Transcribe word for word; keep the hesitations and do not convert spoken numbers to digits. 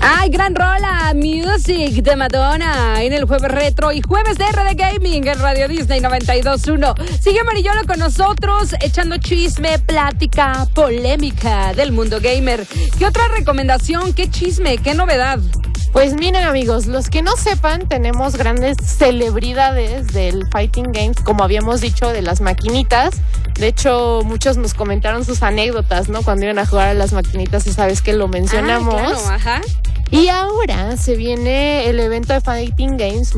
Ay, gran rola, Music de Madonna en el Jueves Retro y Jueves de R D Gaming en Radio Disney noventa y dos punto uno. Sigue Mariyola con nosotros, echando chisme, plática, polémica del mundo gamer. ¿Qué otra recomendación? ¿Qué chisme? ¿Qué novedad? Pues miren, amigos, los que no sepan, tenemos grandes celebridades del Fighting Games, como habíamos dicho, de las maquinitas. De hecho, muchos nos comentaron sus anécdotas, ¿no? Cuando iban a jugar a las maquinitas, esa vez que lo mencionamos. Ah, claro, ajá. Y ahora se viene el evento de Fighting Games